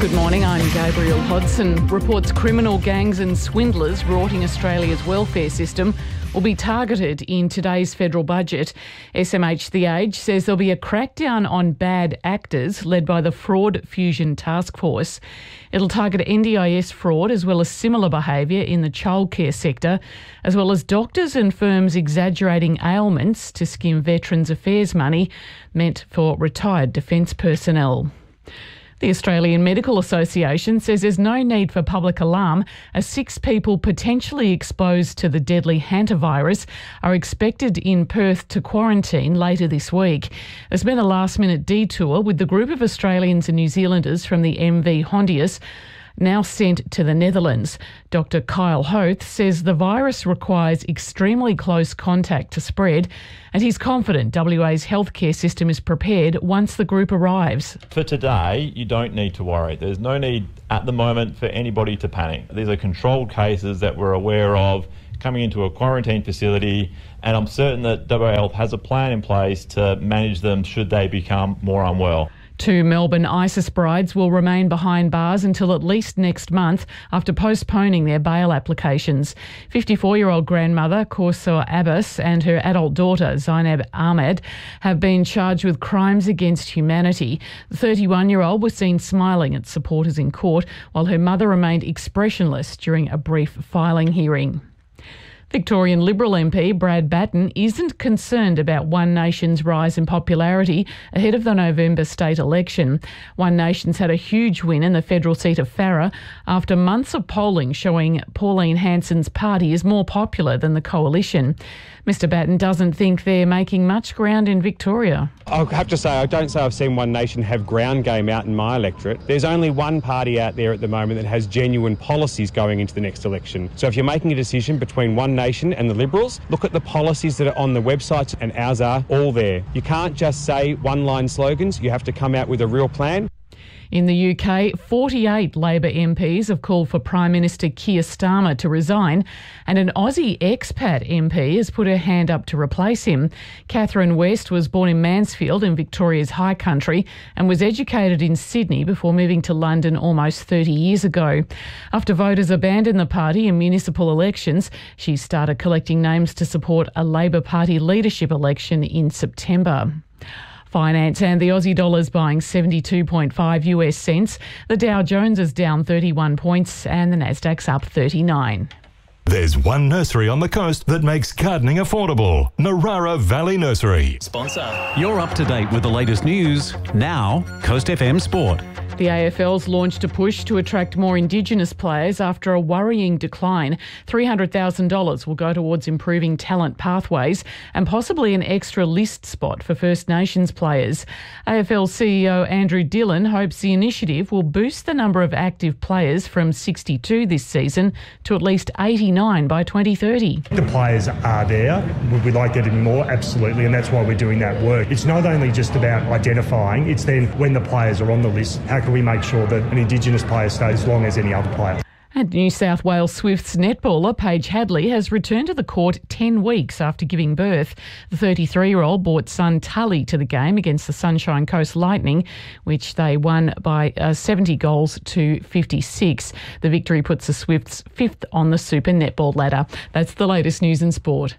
Good morning, I'm Gabriel Hodson. Reports criminal gangs and swindlers rorting Australia's welfare system will be targeted in today's federal budget. SMH The Age says there'll be a crackdown on bad actors led by the Fraud Fusion Task Force. It'll target NDIS fraud as well as similar behaviour in the childcare sector, as well as doctors and firms exaggerating ailments to skim Veterans Affairs money meant for retired defence personnel. The Australian Medical Association says there's no need for public alarm as 6 people potentially exposed to the deadly hantavirus are expected in Perth to quarantine later this week. There's been a last-minute detour with the group of Australians and New Zealanders from the MV Hondius now sent to the Netherlands. Dr Kyle Hoth says the virus requires extremely close contact to spread, and he's confident WA's healthcare system is prepared once the group arrives. For today, you don't need to worry. There's no need at the moment for anybody to panic. These are controlled cases that we're aware of coming into a quarantine facility, and I'm certain that WA Health has a plan in place to manage them should they become more unwell. 2 Melbourne ISIS brides will remain behind bars until at least next month after postponing their bail applications. 54-year-old grandmother Kaursar Abbas and her adult daughter Zainab Ahmed have been charged with crimes against humanity. The 31-year-old was seen smiling at supporters in court while her mother remained expressionless during a brief filing hearing. Victorian Liberal MP Brad Batten isn't concerned about One Nation's rise in popularity ahead of the November state election. One Nation's had a huge win in the federal seat of Farrer after months of polling showing Pauline Hanson's party is more popular than the coalition. Mr Batten doesn't think they're making much ground in Victoria. I'll have to say, I don't say I've seen One Nation have ground game out in my electorate. There's only one party out there at the moment that has genuine policies going into the next election. So if you're making a decision between One Nation and the Liberals, look at the policies that are on the websites, and ours are all there. You can't just say one-line slogans. You have to come out with a real plan. In the UK, 48 Labor MPs have called for Prime Minister Keir Starmer to resign, and an Aussie expat MP has put her hand up to replace him. Catherine West was born in Mansfield in Victoria's High Country and was educated in Sydney before moving to London almost 30 years ago. After voters abandoned the party in municipal elections, she started collecting names to support a Labor Party leadership election in September. Finance and the Aussie dollar's buying 72.5 US cents. The Dow Jones is down 31 points and the Nasdaq's up 39. There's one nursery on the coast that makes gardening affordable. Narara Valley Nursery. Sponsor. You're up to date with the latest news. Now, Coast FM Sport. The AFL's launched a push to attract more Indigenous players after a worrying decline. $300,000 will go towards improving talent pathways and possibly an extra list spot for First Nations players. AFL CEO Andrew Dillon hopes the initiative will boost the number of active players from 62 this season to at least 89 by 2030. The players are there. Would we like getting more? Absolutely, and that's why we're doing that work. It's not only just about identifying, it's then when the players are on the list, how can we make sure that an Indigenous player stays as long as any other player? And New South Wales Swifts netballer Paige Hadley has returned to the court 10 weeks after giving birth. The 33-year-old brought son Tully to the game against the Sunshine Coast Lightning, which they won by 70 goals to 56. The victory puts the Swifts 5th on the Super Netball ladder. That's the latest news in sport.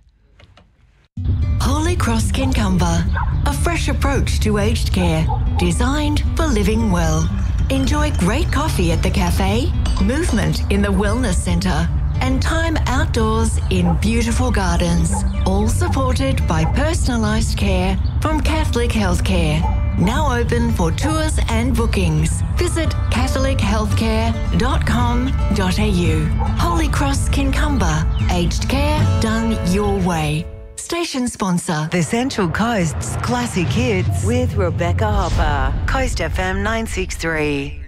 Holy Cross Kincumber, a fresh approach to aged care, designed for living well. Enjoy great coffee at the cafe, movement in the wellness centre, and time outdoors in beautiful gardens, all supported by personalised care from Catholic Healthcare. Now open for tours and bookings. Visit catholichealthcare.com.au. Holy Cross Kincumber, aged care done your way. Station sponsor. The Central Coast's classic hits with Rebecca Hopper. Coast FM 963.